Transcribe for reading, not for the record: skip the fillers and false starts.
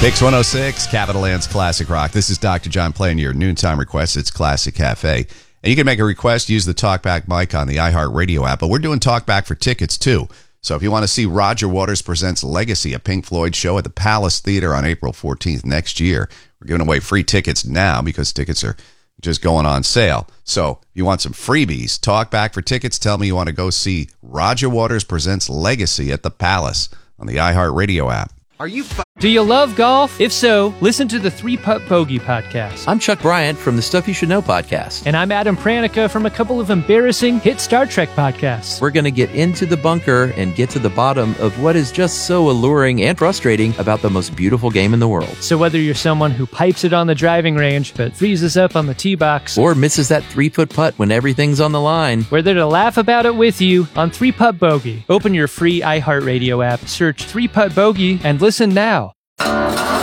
Mix 106, Capital Land's Classic Rock. This is Dr. John playing your noontime request. It's Classic Cafe. And you can make a request, use the TalkBack mic on the iHeartRadio app. But we're doing TalkBack for tickets, too. So if you want to see Roger Waters Presents Legacy, a Pink Floyd show at the Palace Theater on April 14th next year, we're giving away free tickets now because tickets are just going on sale. So if you want some freebies, TalkBack for tickets. Tell me you want to go see Roger Waters Presents Legacy at the Palace on the iHeartRadio app. Are you Do you love golf? If so, listen to the 3-Putt Bogey podcast. I'm Chuck Bryant from the Stuff You Should Know podcast. And I'm Adam Pranica from a couple of embarrassing hit Star Trek podcasts. We're going to get into the bunker and get to the bottom of what is just so alluring and frustrating about the most beautiful game in the world. So whether you're someone who pipes it on the driving range but freezes up on the tee box, or misses that 3-foot putt when everything's on the line, we're there to laugh about it with you on 3-Putt Bogey. Open your free iHeartRadio app, search 3-Putt Bogey, and listen now.